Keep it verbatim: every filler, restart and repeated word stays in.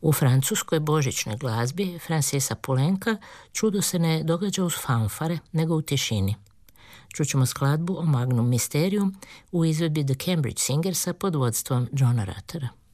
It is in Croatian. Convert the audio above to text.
U francuskoj božićnoj glazbi Francesa Poulenca čudo se ne događa uz fanfare, nego u tišini. Čućemo skladbu o Magnum Mysterium u izvedbi The Cambridge Singersa pod vodstvom Johna Ruttera.